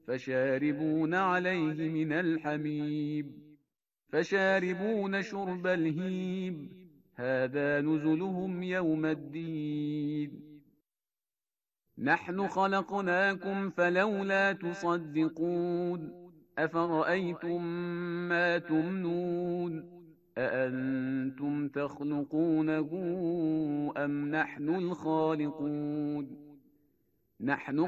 فشاربون عليه من الحميم فشاربون شرب الهيم هذا نزلهم يوم الدين نحن خلقناكم فلولا تصدقون أفرأيتم ما تمنون أأنتم تخلقونه أم نحن الخالقون نحن